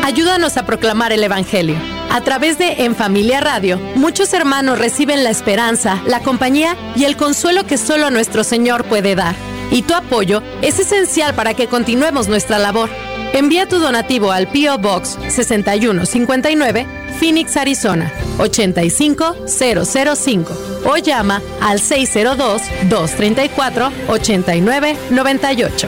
Ayúdanos a proclamar el Evangelio. A través de En Familia Radio, muchos hermanos reciben la esperanza, la compañía y el consuelo que solo nuestro Señor puede dar. Y tu apoyo es esencial para que continuemos nuestra labor. Envía tu donativo al P.O. Box 6159, Phoenix, Arizona 85005 o llama al 602-234-8998.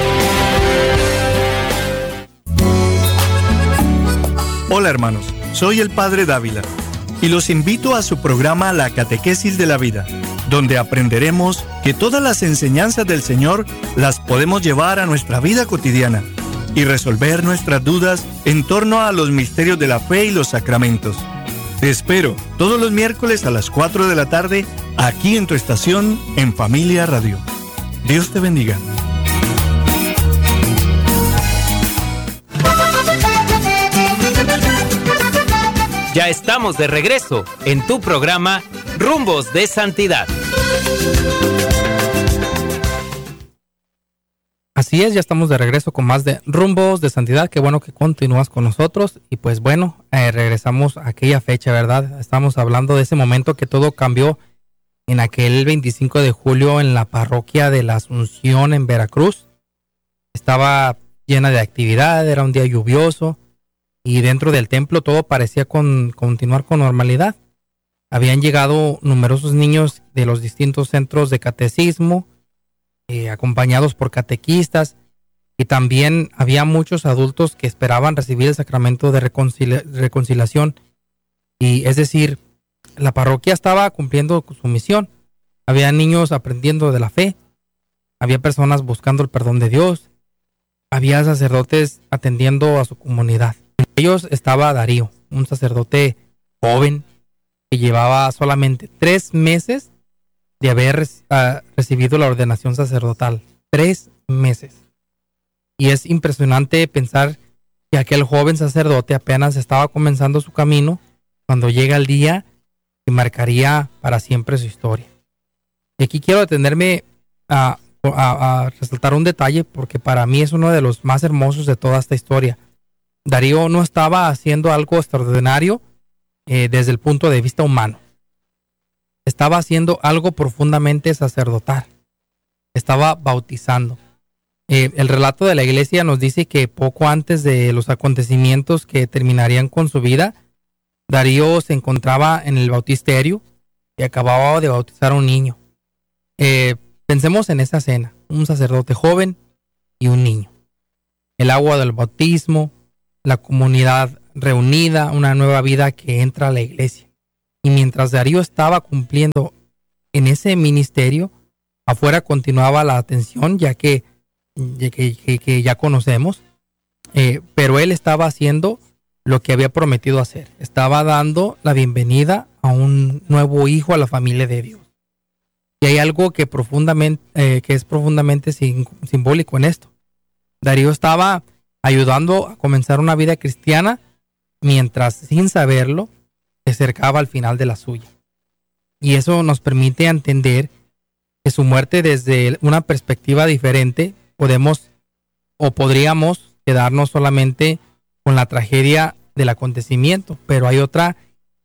Hola hermanos, soy el Padre Dávila y los invito a su programa La Catequesis de la Vida, donde aprenderemos que todas las enseñanzas del Señor las podemos llevar a nuestra vida cotidiana y resolver nuestras dudas en torno a los misterios de la fe y los sacramentos. Te espero todos los miércoles a las 4 de la tarde aquí en tu estación En Familia Radio. Dios te bendiga. Ya estamos de regreso en tu programa Rumbos de Santidad. Así es, ya estamos de regreso con más de Rumbos de Santidad. Qué bueno que continúas con nosotros. Y pues bueno, regresamos a aquella fecha, ¿verdad? Estamos hablando de ese momento que todo cambió en aquel 25 de julio en la parroquia de la Asunción en Veracruz. Estaba llena de actividad, era un día lluvioso. Y dentro del templo todo parecía continuar con normalidad. Habían llegado numerosos niños de los distintos centros de catecismo, acompañados por catequistas, y también había muchos adultos que esperaban recibir el sacramento de reconciliación. Y es decir, la parroquia estaba cumpliendo su misión. Había niños aprendiendo de la fe, había personas buscando el perdón de Dios, había sacerdotes atendiendo a su comunidad. Entre ellos estaba Darío, un sacerdote joven que llevaba solamente 3 meses de haber recibido la ordenación sacerdotal. 3 meses. Y es impresionante pensar que aquel joven sacerdote apenas estaba comenzando su camino cuando llega el día que marcaría para siempre su historia. Y aquí quiero detenerme a resaltar un detalle porque para mí es uno de los más hermosos de toda esta historia. Darío no estaba haciendo algo extraordinario desde el punto de vista humano. Estaba haciendo algo profundamente sacerdotal. Estaba bautizando. El relato de la iglesia nos dice que poco antes de los acontecimientos que terminarían con su vida, Darío se encontraba en el bautisterio y acababa de bautizar a un niño. Pensemos en esa escena, un sacerdote joven y un niño. El agua del bautismo, la comunidad reunida, una nueva vida que entra a la iglesia. Y mientras Darío estaba cumpliendo en ese ministerio, afuera continuaba la atención, ya que ya conocemos, pero él estaba haciendo lo que había prometido hacer. Estaba dando la bienvenida a un nuevo hijo a la familia de Dios. Y hay algo que es profundamente simbólico en esto. Darío estaba ayudando a comenzar una vida cristiana mientras, sin saberlo, se acercaba al final de la suya. Y eso nos permite entender que su muerte desde una perspectiva diferente podríamos quedarnos solamente con la tragedia del acontecimiento, pero hay otra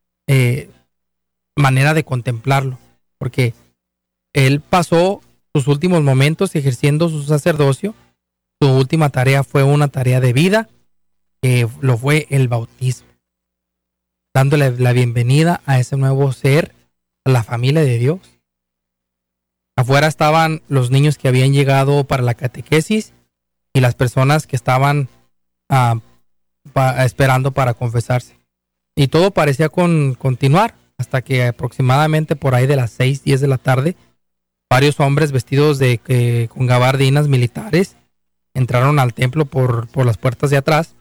manera de contemplarlo, porque él pasó sus últimos momentos ejerciendo su sacerdocio. Su última tarea fue una tarea de vida, que lo fue el bautismo, dándole la bienvenida a ese nuevo ser, a la familia de Dios. Afuera estaban los niños que habían llegado para la catequesis y las personas que estaban esperando para confesarse. Y todo parecía continuar hasta que aproximadamente por ahí de las 6:10 de la tarde, varios hombres vestidos con gabardinas militares entraron al templo por las puertas de atrás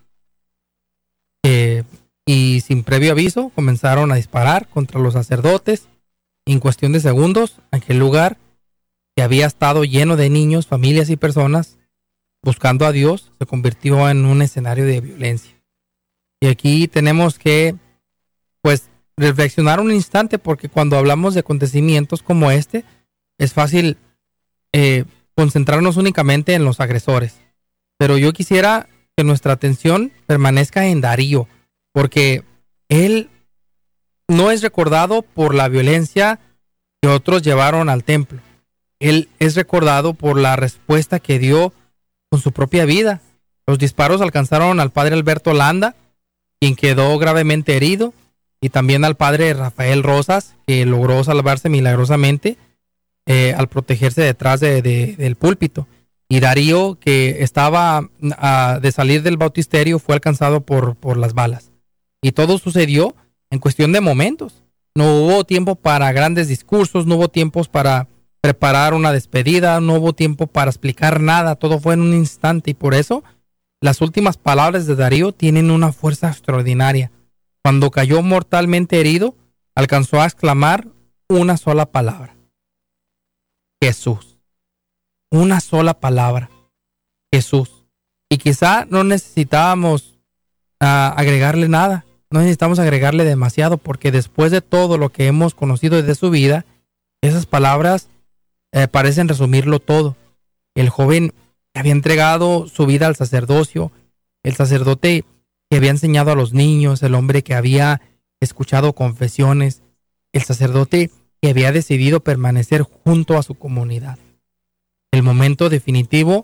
y sin previo aviso comenzaron a disparar contra los sacerdotes. En cuestión de segundos, aquel lugar que había estado lleno de niños, familias y personas buscando a Dios se convirtió en un escenario de violencia. Y aquí tenemos que reflexionar un instante, porque cuando hablamos de acontecimientos como este es fácil concentrarnos únicamente en los agresores. Pero yo quisiera que nuestra atención permanezca en Darío, porque él no es recordado por la violencia que otros llevaron al templo. Él es recordado por la respuesta que dio con su propia vida. Los disparos alcanzaron al padre Alberto Landa, quien quedó gravemente herido, y también al padre Rafael Rosas, que logró salvarse milagrosamente al protegerse detrás del púlpito. Y Darío, que estaba de salir del bautisterio, fue alcanzado por las balas. Y todo sucedió en cuestión de momentos. No hubo tiempo para grandes discursos, no hubo tiempos para preparar una despedida, no hubo tiempo para explicar nada, todo fue en un instante, y por eso las últimas palabras de Darío tienen una fuerza extraordinaria. Cuando cayó mortalmente herido, alcanzó a exclamar una sola palabra: Jesús. Una sola palabra: Jesús. Y quizá no necesitábamos agregarle nada, no necesitamos agregarle demasiado, porque después de todo lo que hemos conocido de su vida, esas palabras parecen resumirlo todo. El joven que había entregado su vida al sacerdocio, el sacerdote que había enseñado a los niños, el hombre que había escuchado confesiones, el sacerdote que había decidido permanecer junto a su comunidad. El momento definitivo,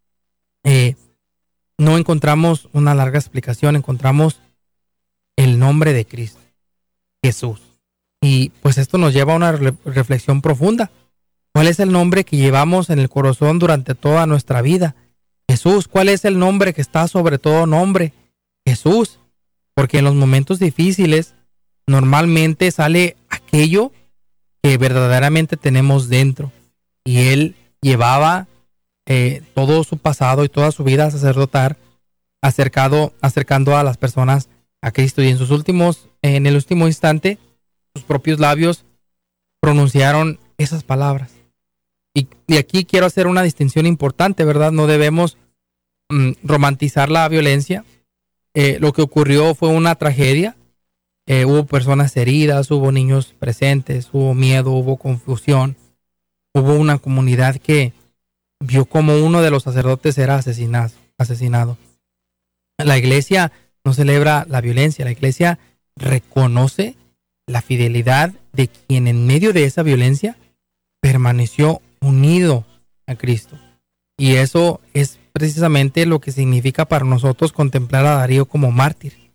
no encontramos una larga explicación, encontramos el nombre de Cristo, Jesús. Y pues esto nos lleva a una reflexión profunda. ¿Cuál es el nombre que llevamos en el corazón durante toda nuestra vida? Jesús. ¿Cuál es el nombre que está sobre todo nombre? Jesús. Porque en los momentos difíciles normalmente sale aquello que verdaderamente tenemos dentro. Y Él llevaba todo su pasado y toda su vida sacerdotal acercando a las personas a Cristo. Y en el último instante, sus propios labios pronunciaron esas palabras. Y aquí quiero hacer una distinción importante, ¿verdad? No debemos romantizar la violencia. Lo que ocurrió fue una tragedia. Hubo personas heridas, hubo niños presentes, hubo miedo, hubo confusión. Hubo una comunidad que vio como uno de los sacerdotes era asesinado. La iglesia no celebra la violencia, la iglesia reconoce la fidelidad de quien en medio de esa violencia permaneció unido a Cristo. Y eso es precisamente lo que significa para nosotros contemplar a Darío como mártir.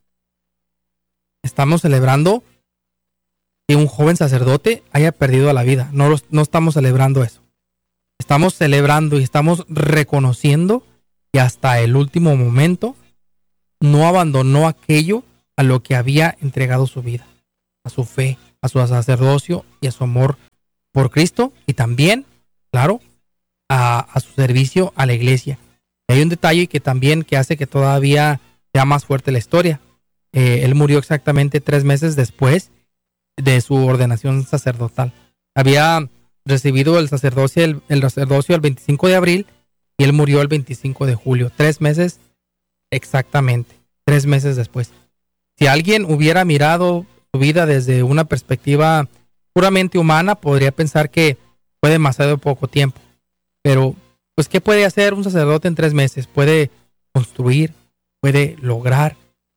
Estamos celebrando que un joven sacerdote haya perdido la vida. No estamos celebrando eso. Estamos celebrando y estamos reconociendo que hasta el último momento no abandonó aquello a lo que había entregado su vida, a su fe, a su sacerdocio y a su amor por Cristo, y también, claro, a su servicio a la iglesia. Y hay un detalle que hace que todavía sea más fuerte la historia. Él murió exactamente 3 meses después de su ordenación sacerdotal. Había recibido el sacerdocio el 25 de abril y él murió el 25 de julio. 3 meses exactamente, 3 meses después. Si alguien hubiera mirado su vida desde una perspectiva puramente humana, podría pensar que fue demasiado poco tiempo. Pero, pues, ¿qué puede hacer un sacerdote en 3 meses? Puede construir, puede lograr,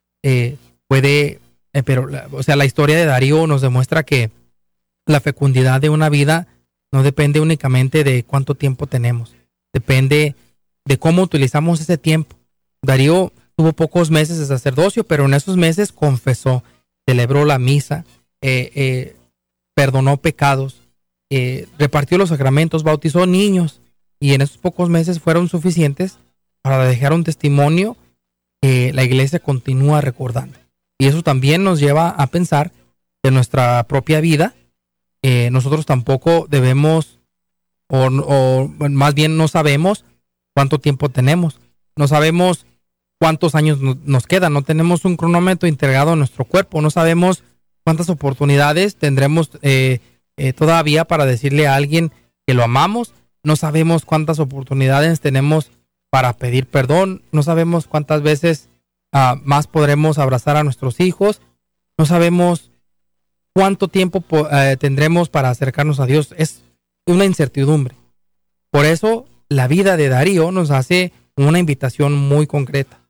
pero la historia de Darío nos demuestra que la fecundidad de una vida no depende únicamente de cuánto tiempo tenemos, depende de cómo utilizamos ese tiempo. Darío tuvo pocos meses de sacerdocio, pero en esos meses confesó, celebró la misa, perdonó pecados, repartió los sacramentos, bautizó niños, y en esos pocos meses fueron suficientes para dejar un testimonio que la iglesia continúa recordando. Y eso también nos lleva a pensar que en nuestra propia vida nosotros tampoco debemos, o más bien no sabemos cuánto tiempo tenemos, no sabemos cuántos años nos quedan, no tenemos un cronómetro integrado en nuestro cuerpo, no sabemos cuántas oportunidades tendremos todavía para decirle a alguien que lo amamos, no sabemos cuántas oportunidades tenemos para pedir perdón, no sabemos cuántas veces más podremos abrazar a nuestros hijos, no sabemos cuánto tiempo tendremos para acercarnos a Dios. Es una incertidumbre. Por eso la vida de Darío nos hace una invitación muy concreta.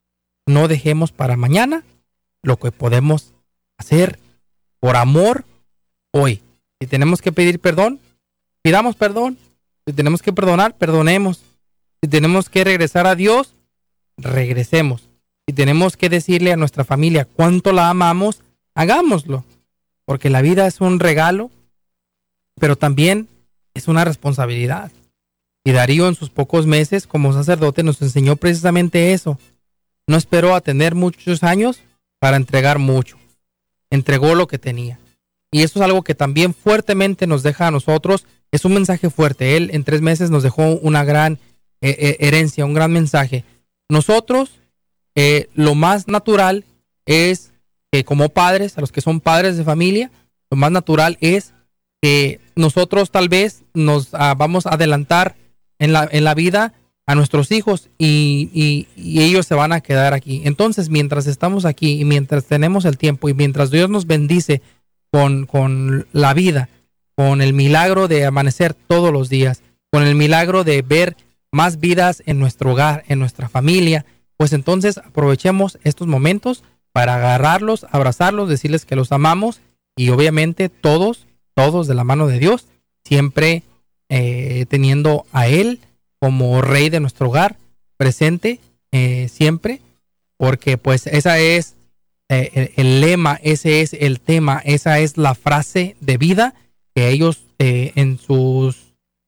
no dejemos para mañana lo que podemos hacer por amor hoy. Si tenemos que pedir perdón, pidamos perdón. Si tenemos que perdonar, perdonemos. Si tenemos que regresar a Dios, regresemos. Si tenemos que decirle a nuestra familia cuánto la amamos, hagámoslo. Porque la vida es un regalo, pero también es una responsabilidad. Y Darío en sus pocos meses como sacerdote nos enseñó precisamente eso. No esperó a tener muchos años para entregar mucho. Entregó lo que tenía. Y eso es algo que también fuertemente nos deja a nosotros. Es un mensaje fuerte. Él en 3 meses nos dejó una gran herencia, un gran mensaje. Nosotros, lo más natural es que como padres, a los que son padres de familia, lo más natural es que nosotros tal vez nos vamos a adelantar en la vida a nuestros hijos y ellos se van a quedar aquí. Entonces, mientras estamos aquí y mientras tenemos el tiempo y mientras Dios nos bendice con la vida, con el milagro de amanecer todos los días, con el milagro de ver más vidas en nuestro hogar, en nuestra familia, pues entonces aprovechemos estos momentos para agarrarlos, abrazarlos, decirles que los amamos y obviamente todos de la mano de Dios, siempre teniendo a Él como rey de nuestro hogar presente siempre, porque pues esa es el lema, ese es el tema, esa es la frase de vida que ellos en sus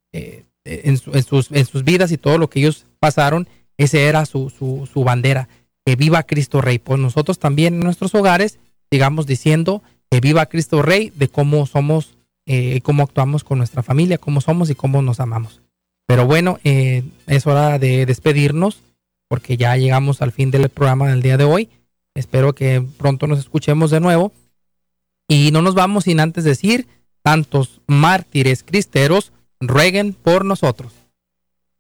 vidas y todo lo que ellos pasaron, ese era su bandera, que viva Cristo Rey. Pues nosotros también en nuestros hogares sigamos diciendo que viva Cristo Rey, de cómo somos, cómo actuamos con nuestra familia, cómo somos y cómo nos amamos. Pero bueno, es hora de despedirnos porque ya llegamos al fin del programa del día de hoy. Espero que pronto nos escuchemos de nuevo. Y no nos vamos sin antes decir, tantos mártires cristeros rueguen por nosotros.